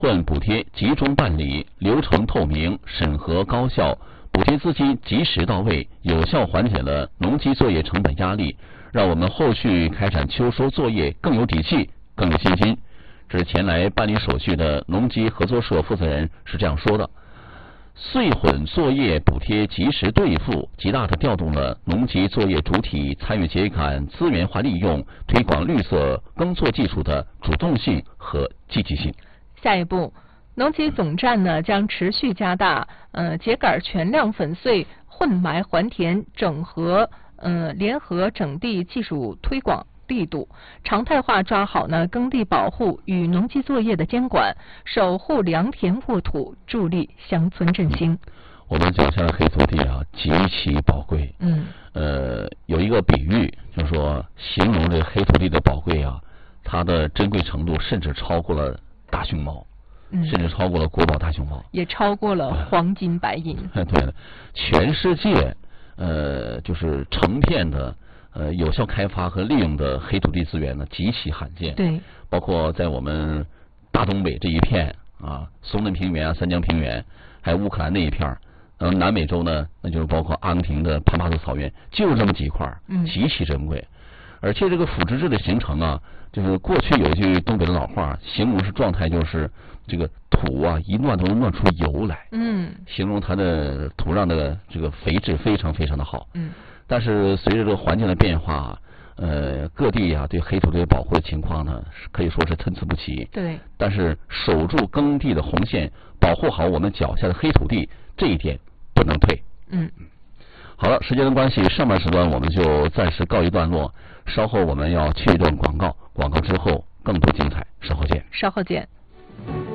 混补贴集中办理，流程透明，审核高效，补贴资金及时到位，有效缓解了农机作业成本压力，让我们后续开展秋收作业更有底气，更有信心。这是前来办理手续的农机合作社负责人是这样说的：穗混作业补贴及时兑付，极大地调动了农机作业主体参与秸秆资源化利用、推广绿色耕作技术的主动性和积极性。 下一步，农机总站呢将持续加大秸秆全量粉碎、混埋还田、整合联合整地技术推广力度，常态化抓好呢耕地保护与农机作业的监管，守护良田沃土，助力乡村振兴。 我们脚下的黑土地啊，极其宝贵。有一个比喻，就是说形容这黑土地的宝贵啊，它的珍贵程度甚至超过了大熊猫，甚至超过了国宝大熊猫， 也超过了黄金白银。 对的，全世界就是成片的有效开发和利用的黑土地资源呢极其罕见。 对， 包括在我们大东北这一片啊，松嫩平原啊、三江平原，还有乌克兰那一片南美洲呢，那就是包括阿根廷的潘帕斯草原，就这么几块，极其珍贵。而且这个腐殖质的形成啊，就是过去有一句东北的老话，形容是状态就是这个土啊一乱都能乱出油来，形容它的土壤的这个肥质非常非常的好。但是随着这个环境的变化，各地啊对黑土地保护的情况呢，可以说是参差不齐。 对。 但是守住耕地的红线，保护好我们脚下的黑土地，这一点不能退。好了，时间的关系，上半时段我们就暂时告一段落，稍后我们要去一段广告，广告之后更多精彩，稍后见。 稍后见。